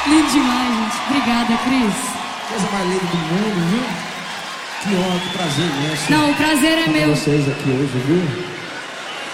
Lindo demais, gente. Obrigada, Cris. Coisa mais linda do mundo, viu? Que honra, que prazer imenso. Não, o prazer é estar com meu. vocês aqui hoje, viu?